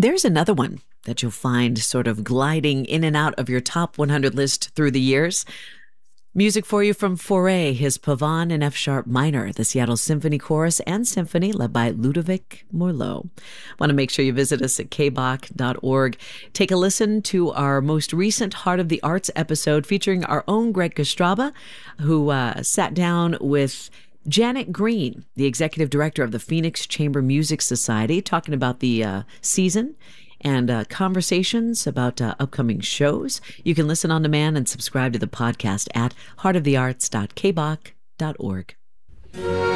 There's another one that you'll find sort of gliding in and out of your top 100 list through the years. Music for you from Fauré, his Pavane in F-sharp minor, the Seattle Symphony Chorus and Symphony led by Ludovic Morlot. Want to make sure you visit us at kbach.org. Take a listen to our most recent Heart of the Arts episode featuring our own Greg Kostraba, who sat down with Janet Green, the executive director of the Phoenix Chamber Music Society, talking about the season and conversations about upcoming shows. You can listen on demand and subscribe to the podcast at heartofthearts.kbach.org.